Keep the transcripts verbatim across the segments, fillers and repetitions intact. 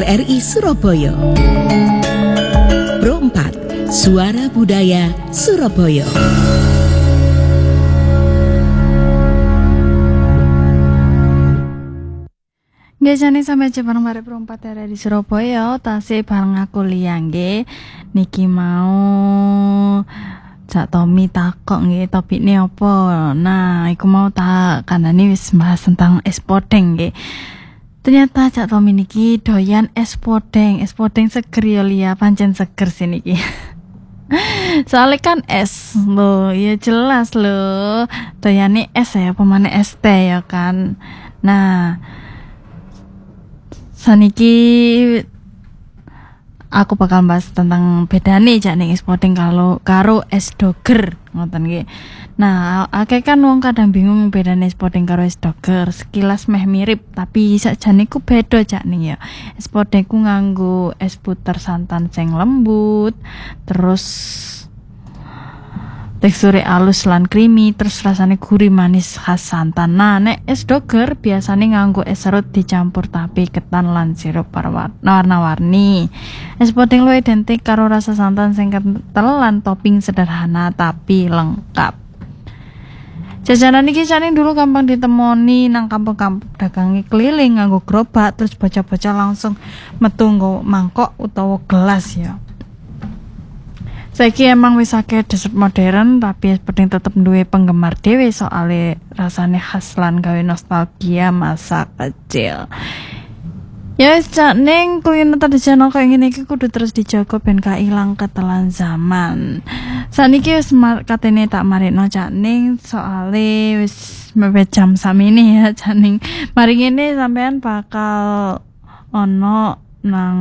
R I Surabaya. Pro empat, Suara Budaya Surabaya. Biasanya sampai bareng bareng Pro empat R I Surabaya, tasih bareng aku liang nggih. Niki mau Cak Tommy takok nggih topikne apa. Nah, iku mau tak kandhani wis bahas tentang es podeng nggih. Ternyata Cak Tommy niki doyan es podeng, es podeng seger ya Lia, pancen seger sih niki. Soalnya kan es loh, ya jelas loh. Doyane es ya, pemane es teh ya kan. Nah, saniki aku bakal bahas tentang bedane jak ning es podeng kalau karo es doger ngoten nggih. Nah, akeh kan wong kadang bingung bedane es podeng karo es doger. Sekilas meh mirip, tapi sakjane ku beda jak ning ya. Es podeng ku nganggo es puter santan sing lembut, terus teksture alus lan creamy, terus rasane gurih manis khas santan. Nah, nek es doger biasane nganggo es serut dicampur tape, ketan lan sirup warna-warni. Es podeng luwih identik karo rasa santan sing kental lan topping sederhana tapi lengkap. Jajanan iki jane dulu gampang ditemoni nang kampung-kampung dagangi keliling nganggo gerobak, terus bocah-bocah langsung metu nggo mangkok utawa gelas ya. Saiki emang wis akeh dessert modern, tapi es podeng tetep duwe penggemar dhewe soale rasane khas lan gawe nostalgia masa kecil. Ya wis cak ning kuliner tradisional kaya ngene iki kudu terus dijaga ben gak ilang ketelan zaman. Saniki wis katene tak marikno cak ning soale wis mepet jam samene ya cak ning. Mari ngene sampean bakal ono nang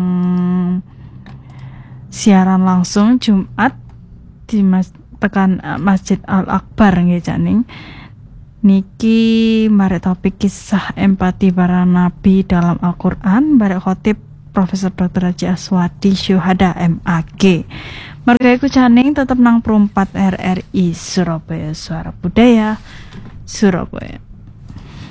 siaran langsung Jumat di mas, tekan uh, Masjid Al-Akbar nggih janing. Niki marek topik kisah empati para nabi dalam Al-Qur'an barek khotib Profesor Doktor Haji Aswadi Syuhada M A G. Marga iku janing tetep nang Pro empat R R I Surabaya, Suara Budaya Surabaya.